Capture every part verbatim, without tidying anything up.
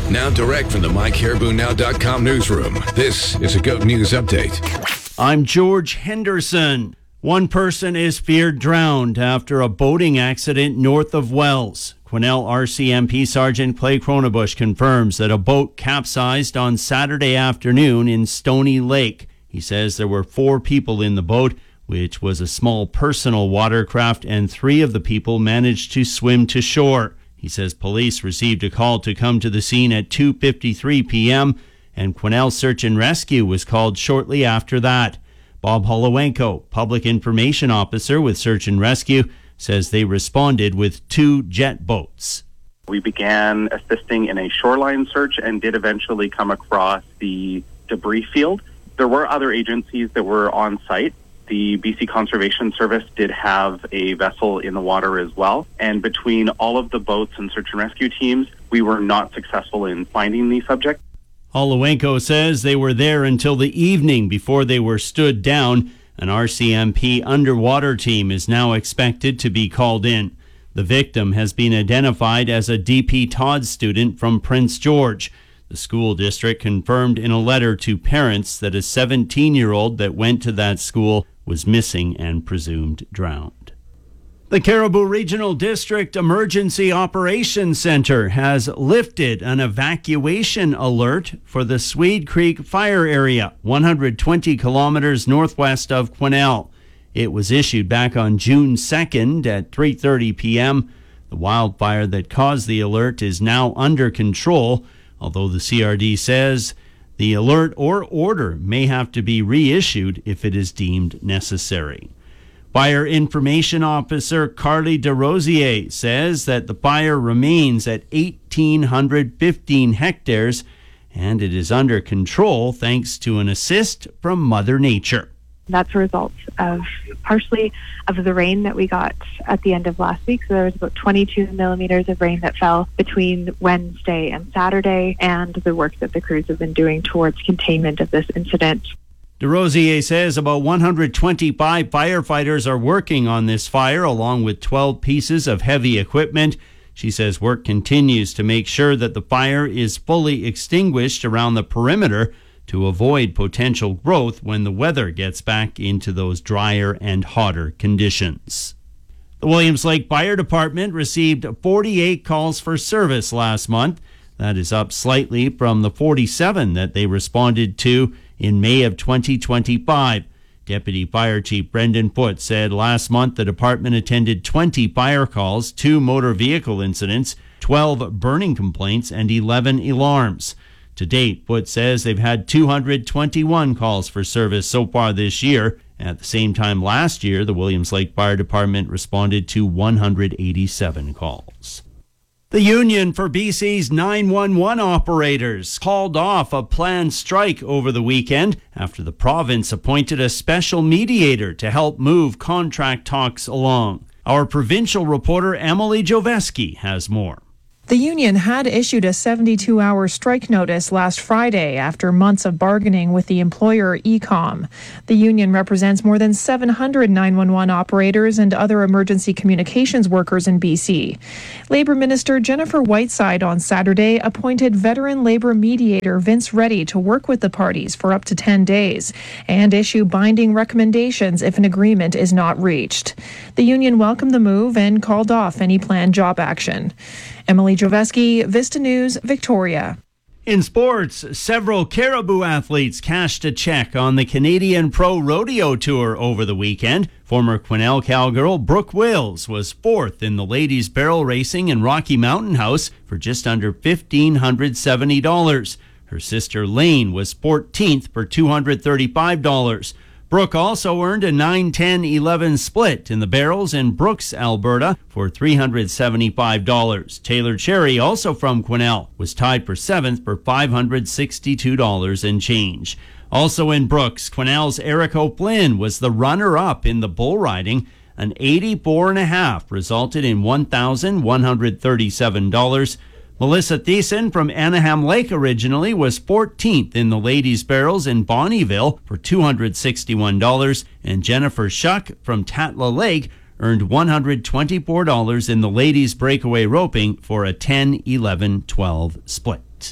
Now direct from the my caribou now dot com newsroom, this is a GOAT News Update. I'm George Henderson. One person is feared drowned after a boating accident north of Wells. Quesnel R C M P Sergeant Clay Cronabush confirms that a boat capsized on Saturday afternoon in Stony Lake. He says there were four people in the boat, which was a small personal watercraft, and three of the people managed to swim to shore. He says police received a call to come to the scene at two fifty-three p.m. and Quesnel Search and Rescue was called shortly after that. Bob Holowenko, Public Information Officer with Search and Rescue, says they responded with two jet boats. We began assisting in a shoreline search and did eventually come across the debris field. There were other agencies that were on site. The B C Conservation Service did have a vessel in the water as well. And between all of the boats and search and rescue teams, we were not successful in finding the subject. Holowenko says they were there until the evening before they were stood down. An R C M P underwater team is now expected to be called in. The victim has been identified as a D P Todd student from Prince George. The school district confirmed in a letter to parents that a seventeen-year-old that went to that school was missing and presumed drowned. The Caribou Regional District Emergency Operations Center has lifted an evacuation alert for the Swede Creek fire area, one hundred twenty kilometers northwest of Quesnel. It was issued back on June second at three thirty p.m. The wildfire that caused the alert is now under control, although the C R D says the alert or order may have to be reissued if it is deemed necessary. Fire Information Officer Carly DeRosier says that the fire remains at one thousand eight hundred fifteen hectares and it is under control thanks to an assist from Mother Nature. That's a result of partially of the rain that we got at the end of last week. So there was about twenty-two millimeters of rain that fell between Wednesday and Saturday, and the work that the crews have been doing towards containment of this incident. DeRosier says about one hundred twenty-five firefighters are working on this fire, along with twelve pieces of heavy equipment. She says work continues to make sure that the fire is fully extinguished around the perimeter to avoid potential growth when the weather gets back into those drier and hotter conditions. The Williams Lake Fire Department received forty-eight calls for service last month. That is up slightly from the forty-seven that they responded to in May of twenty twenty-five. Deputy Fire Chief Brendan Foote said last month the department attended twenty fire calls, two motor vehicle incidents, twelve burning complaints, and eleven alarms. To date, Foote says they've had two hundred twenty-one calls for service so far this year. At the same time last year, the Williams Lake Fire Department responded to one hundred eighty-seven calls. The Union for B C's nine one one operators called off a planned strike over the weekend after the province appointed a special mediator to help move contract talks along. Our provincial reporter Emily Joveski has more. The union had issued a seventy-two hour strike notice last Friday after months of bargaining with the employer Ecom. The union represents more than seven hundred nine one one operators and other emergency communications workers in B C. Labour Minister Jennifer Whiteside on Saturday appointed veteran Labour mediator Vince Reddy to work with the parties for up to ten days and issue binding recommendations if an agreement is not reached. The union welcomed the move and called off any planned job action. Emily Joveski, Vista News, Victoria. In sports, several Caribou athletes cashed a check on the Canadian Pro Rodeo Tour over the weekend. Former Quesnel cowgirl Brooke Wills was fourth in the ladies barrel racing in Rocky Mountain House for just under one thousand five hundred seventy dollars. Her sister Lane was fourteenth for two hundred thirty-five dollars. Brooke also earned a nine ten eleven split in the barrels in Brooks, Alberta for three hundred seventy-five dollars. Taylor Cherry, also from Quesnel, was tied for seventh for five hundred sixty-two dollars and change. Also in Brooks, Quesnel's Eric O'Flynn was the runner-up in the bull riding. An eighty-four and a half resulted in one thousand one hundred thirty-seven dollars. Melissa Thiessen from Anaheim Lake originally was fourteenth in the ladies' barrels in Bonnyville for two hundred sixty-one dollars, and Jennifer Shuck from Tatla Lake earned one hundred twenty-four dollars in the ladies' breakaway roping for a ten eleven twelve split.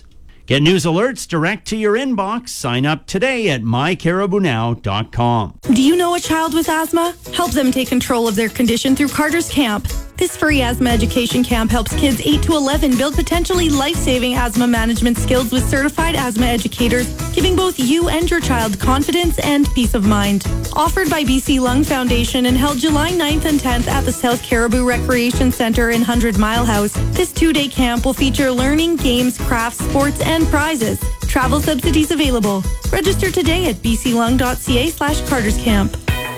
Get news alerts direct to your inbox. Sign up today at my caribou now dot com. Do you know a child with asthma? Help them take control of their condition through Carter's Camp. This free asthma education camp helps kids eight to eleven build potentially life-saving asthma management skills with certified asthma educators, giving both you and your child confidence and peace of mind. Offered by B C Lung Foundation and held July ninth and tenth at the South Caribou Recreation Centre in Hundred Mile House, this two-day camp will feature learning, games, crafts, sports, and prizes. Travel subsidies available. Register today at b c lung dot c a slash carters camp.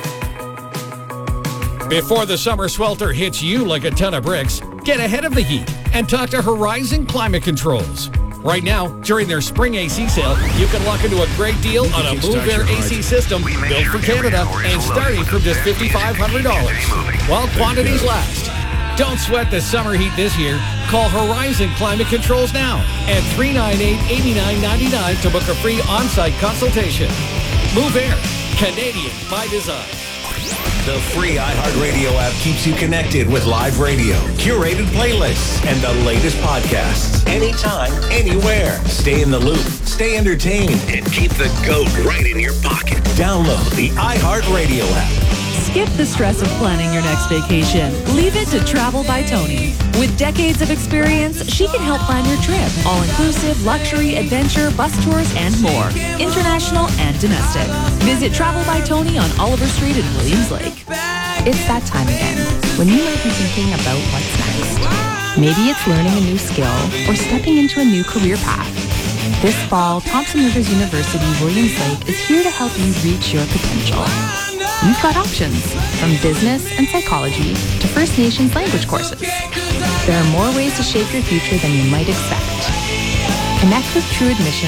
Before the summer swelter hits you like a ton of bricks, get ahead of the heat and talk to Horizon Climate Controls. Right now, during their spring A C sale, you can lock into a great deal on a Move Air A C system built for Canada and starting from just five thousand five hundred dollars while quantities last. Don't sweat the summer heat this year. Call Horizon Climate Controls now at three nine eight, eight nine nine nine to book a free on-site consultation. Move Air, Canadian by design. The free iHeartRadio app keeps you connected with live radio, curated playlists, and the latest podcasts. Anytime, anywhere. Stay in the loop, stay entertained, and keep the GOAT right in your pocket. Download the iHeartRadio app. Skip the stress of planning your next vacation. Leave it to Travel by Tony. With decades of experience, she can help plan your trip. All-inclusive, luxury, adventure, bus tours, and more. International and domestic. Visit Travel by Tony on Oliver Street in Williams Lake. It's that time again, when you might be thinking about what's next. Maybe it's learning a new skill or stepping into a new career path. This fall, Thompson Rivers University Williams Lake is here to help you reach your potential. You've got options, from business and psychology to First Nations language courses. There are more ways to shape your future than you might expect. Connect with True Admission